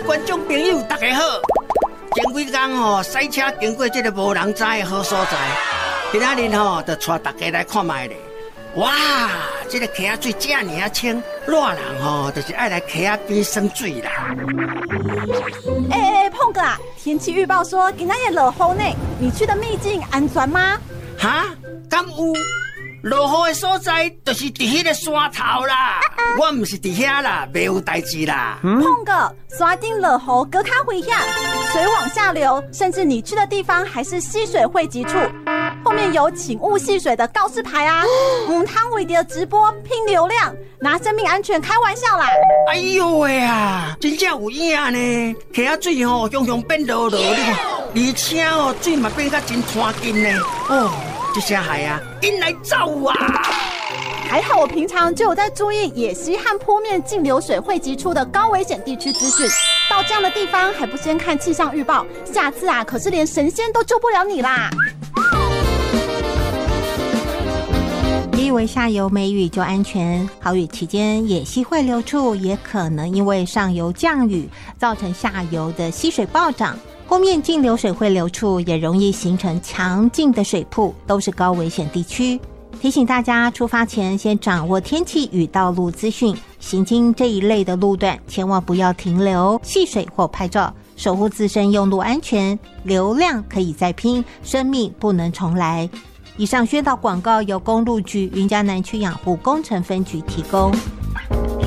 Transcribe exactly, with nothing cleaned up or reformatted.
观众朋友大家好，前几天吼赛车经过这个无人知的好所在，今仔日吼就带大家来看卖咧。哇，这个溪仔水这么啊清，热人吼就是爱来溪仔边耍水啦。 哎哎哎，碰哥啊，天气预报说今仔日落雨呢，你去的秘境安全吗？ 哈，敢有？落雨的所在就是伫迄个山头啦，我唔是伫遐啦，袂有代志啦。 碰哥，山顶落雨隔较危险，水往下流，甚至你去的地方还是溪水汇集处，后面有请勿戏水的告示牌啊！唔通为着直播拼流量，拿生命安全开玩笑啦！ 哎呦喂啊，真正有影呢！溪仔水吼，雄雄变落落了，而且哦，水嘛变甲真摊紧呢。哦。这下海啊，紧来走啊！ 还好我平常就有在注意野溪和坡面径流水汇集出的高危险地区资讯，到这样的地方还不先看气象预报，下次啊可是连神仙都救不了你啦！ 别以为下游梅雨就安全，豪雨期间野溪汇流处也可能因为上游降雨，造成下游的溪水暴涨。坡面径流水汇流处也容易形成强劲的水瀑，都是高危险地区。提醒大家出发前先掌握天气与道路资讯，行经这一类的路段千万不要停留戏水或拍照，守护自身用路安全。流量可以再拼，生命不能重来。以上宣导广告由公路局云嘉南区养护工程分局提供。